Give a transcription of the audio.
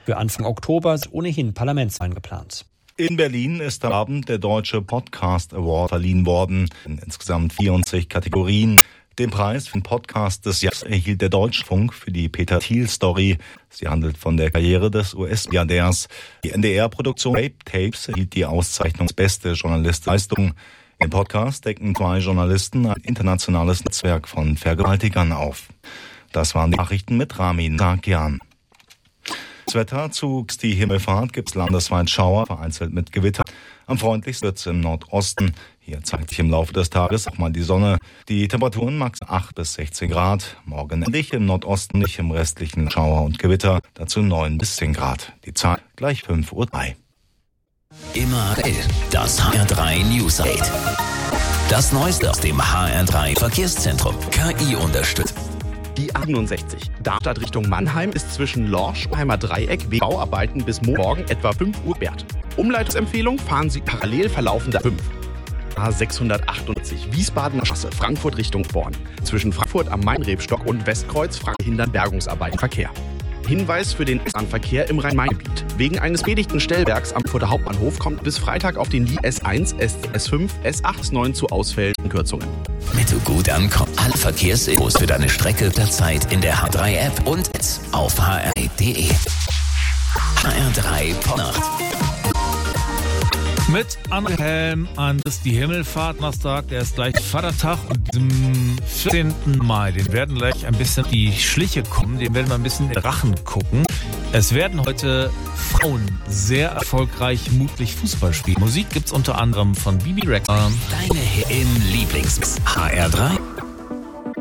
Für Anfang Oktober sind ohnehin Parlamentswahlen geplant. In Berlin ist am Abend der Deutsche Podcast Award verliehen worden. In insgesamt 64 Kategorien. Den Preis für den Podcast des Jahres erhielt der Deutschlandfunk für die Peter Thiel-Story. Sie handelt von der Karriere des US-Milliardärs. Die NDR-Produktion Rape Tapes erhielt die Auszeichnung als beste Journalistenleistung. Im Podcast decken 2 Journalisten ein internationales Netzwerk von Vergewaltigern auf. Das waren die Nachrichten mit Ramin Sakian. Das Wetter: zu die Himmelfahrt gibt es landesweit Schauer, vereinzelt mit Gewitter. Am freundlichsten wird es im Nordosten. Hier zeigt sich im Laufe des Tages auch mal die Sonne. Die Temperaturen max 8 bis 16 Grad. Morgen endlich im Nordosten, nicht im restlichen Schauer und Gewitter. Dazu 9 bis 10 Grad. Die Zeit gleich 5:03 Uhr. Immer das HR3 News Update. Das Neueste aus dem HR3 Verkehrszentrum. KI unterstützt. Die A69 Darmstadt Richtung Mannheim ist zwischen Lorsch und Heimer Dreieck wegen Bauarbeiten bis morgen etwa 5 Uhr gesperrt. Umleitungsempfehlung: fahren Sie parallel verlaufende 5. A688 Wiesbadener Straße Frankfurt Richtung Born. Zwischen Frankfurt am Main-Rebstock und Westkreuz hindern Bergungsarbeiten Verkehr. Hinweis für den S-Bahn-Verkehr im Rhein-Main-Gebiet. Wegen eines beschädigten Stellwerks am Further Hauptbahnhof kommt bis Freitag auf den S1, S5, S8, S9 zu Ausfällen und Kürzungen. Damit du gut ankommst, alle Verkehrsinfos für deine Strecke der Zeit in der H3-App und auf hr3.de. HR3 Pornacht. Mit André Helm an die Himmelfahrt-Donnerstag, der ist gleich Vatertag und am 14. Mai, den werden gleich ein bisschen die Schliche kommen, den werden wir ein bisschen in den Rachen gucken. Es werden heute Frauen sehr erfolgreich mutig Fußball spielen. Musik gibt's unter anderem von Bibi Rex. Deine im Lieblings HR3